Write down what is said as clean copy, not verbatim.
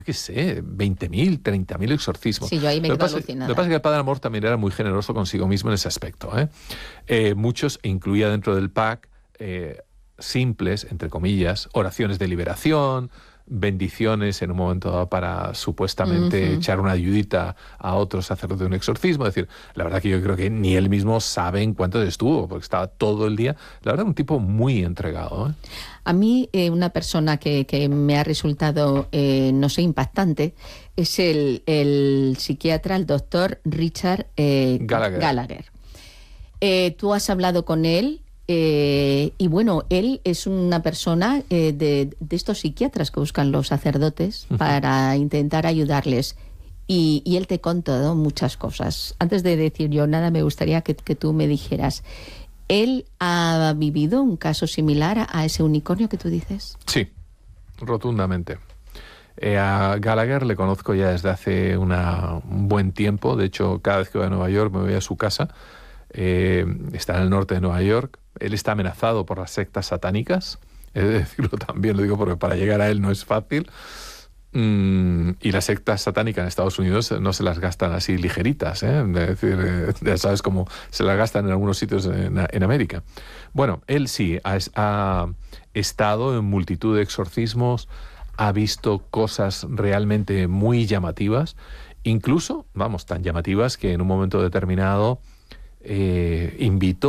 qué sé, 20.000, 30.000 exorcismos. Sí, yo ahí me Lo que quedo pasa, alucinada. lo que pasa es que el Padre Amor también era muy generoso consigo mismo en ese aspecto, ¿eh? Muchos incluía dentro del pack simples, entre comillas, oraciones de liberación, bendiciones en un momento dado para supuestamente echar una ayudita a otro sacerdote de un exorcismo. Es decir, la verdad que yo creo que ni él mismo sabe en cuánto estuvo, porque estaba todo el día. La verdad, un tipo muy entregado, ¿eh? A mí, una persona que me ha resultado, no sé, impactante, es el psiquiatra, el doctor Richard Gallagher. Gallagher. Tú has hablado con él y bueno, él es una persona de estos psiquiatras que buscan los sacerdotes para intentar ayudarles. Y él te contó, ¿no?, muchas cosas. Antes de decir yo nada, me gustaría que tú me dijeras, ¿él ha vivido un caso similar a ese unicornio que tú dices? Sí, rotundamente. A Gallagher le conozco ya desde hace un buen tiempo. De hecho, cada vez que voy a Nueva York me voy a su casa. Está en el norte de Nueva York. Él está amenazado por las sectas satánicas. He de decirlo también, lo digo porque para llegar a él no es fácil. Y las sectas satánicas en Estados Unidos no se las gastan así ligeritas, ¿eh? Es decir, ya sabes cómo se las gastan en algunos sitios en América. Bueno, él sí ha estado en multitud de exorcismos, ha visto cosas realmente muy llamativas, incluso, vamos, tan llamativas que en un momento determinado invitó